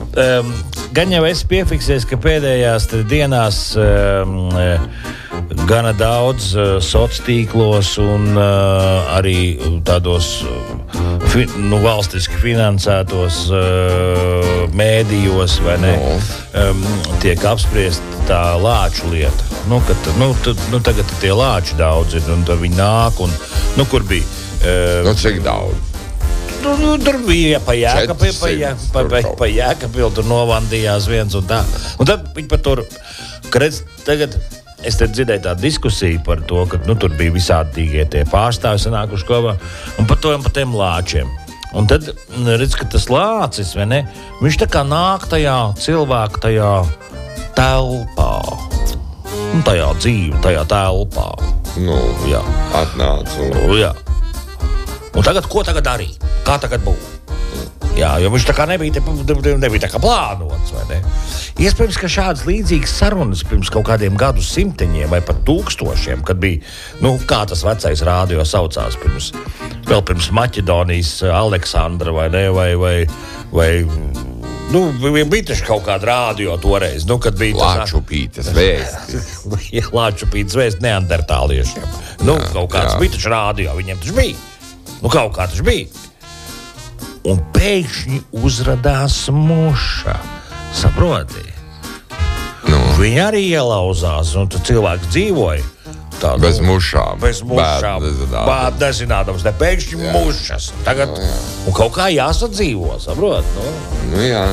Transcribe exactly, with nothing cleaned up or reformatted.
um, gan jau esi piefiksējis, ka pēdējās dienās um, gana daudz uh, sociālos tīklos un uh, arī tādos uh, fi, nu, valstiski finansētos uh, mēdījos, vai ne, um, tiek apspriest tā lāču lieta. Nu, kad, nu, tu, nu, tagad tie lāči daudz ir, un tad viņi nāk, un, nu, kur bija? Uh, nu, cik daudz? Nu, nu, tur bija pa Jēkabilu, pa, jā, pa, pa, pa Jēkabilu, tur novandījās viens un tā. Un tad viņi par tur, ka redz, tagad es te dzirdēju tādu diskusiju par to, ka, nu, tur bija visādīgie tie pārstāvi sanākuši kopā, un par to un par tiem lāčiem. Un tad redz, ka tas lācis, vai ne, viņš tā kā nāk tajā cilvēku tajā telpā. Un tajā dzīve, tajā telpā. Nu, jā. Atnāc un... Nu, jā. Un tagad, ko tagad darīt? Kā tagad būtu? Jā, jo viņš tā kā nebija, nebija tā kā plānots, vai ne? Iespējams, ka šādas līdzīgas sarunas pirms kaut kādiem gadu simteņiem vai pat tūkstošiem, kad bija, nu, kā tas vecais rādio saucās pirms, vēl pirms Maķedonijas Aleksandra, vai ne, vai, vai, vai nu, bija taču kaut kāda rādio toreiz, nu, kad bija tas... Lāčupītes vēsti. Jā, Lāčupītes vēsti neandertāliešiem. Nu, jā, kaut kāds jā. Bija taču rādio, viņiem taču bija. Nu, kaut kā taču bija. Un pēkšņi uzradās muša. Saproti? Nu. Viņi arī ielauzās, un tad cilvēks dzīvoja. Tā, bez nu, mušām. Bez mušām. Bāt nezinādams, ne pēkšņi jā. Mušas. Tagad, jā, jā. Un kaut kā jāsadzīvo, saprot? Nu, nu jā.